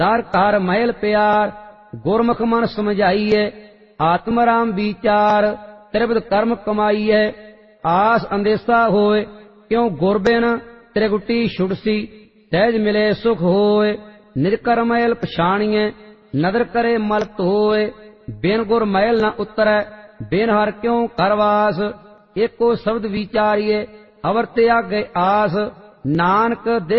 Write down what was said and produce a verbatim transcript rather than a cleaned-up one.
तार कार महल प्यार गुरमुख मन समझाइए आत्म राम विचार त्रिविध कर्म कमाइए आस अंदेशा होए क्यों गुरबिन त्रिगुटी छुड़सी सहज मिले सुख होए निज कर महल पछाणिए नदर करे मल धोए बिन गुर महल न उतरै बिन हर क्यों करवास एको शब्द विचारिए अवर त्यागे आस नानक दे